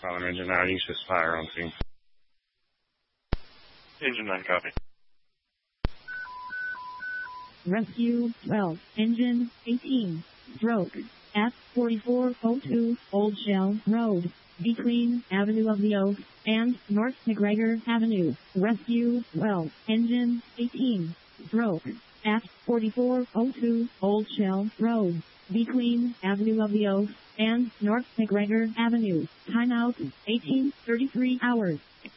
Calling Engine 9, East is fire on scene. Engine 9, copy. Rescue 12, Engine 18, stroke, at 4402 Old Shell Road, between Avenue of the Oaks and North McGregor Avenue. Rescue 12, Engine 18, stroke, at 4402 Old Shell Road, between Avenue of the Oaks and North McGregor Avenue. Timeout 18:33 hours.